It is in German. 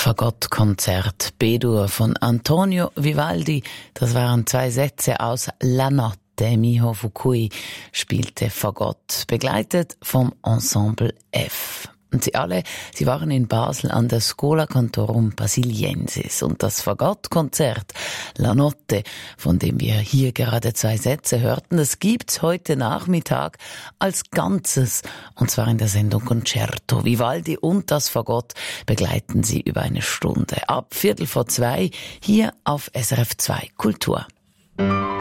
Fagottkonzert B-Dur von Antonio Vivaldi. Das waren 2 Sätze aus La Notte. Miho Fukui spielte Fagott, begleitet vom Ensemble F. Und sie waren in Basel an der Schola Cantorum Basiliensis. Und das Fagottkonzert La Notte, von dem wir hier gerade 2 Sätze hörten, das gibt's heute Nachmittag als Ganzes. Und zwar in der Sendung Concerto. Vivaldi und das Fagott begleiten Sie über 1 Stunde. Ab 1:15 hier auf SRF 2 Kultur.